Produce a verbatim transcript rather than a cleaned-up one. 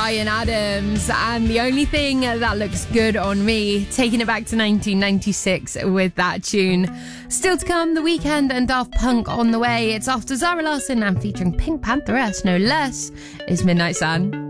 Bryan Adams, and The Only Thing That Looks Good on Me, taking it back to nineteen ninety-six with that tune. Still to come, The Weeknd and Daft Punk on the way. It's after Zara Larsson and featuring Pink Pantheress, no less, is Midnight Sun.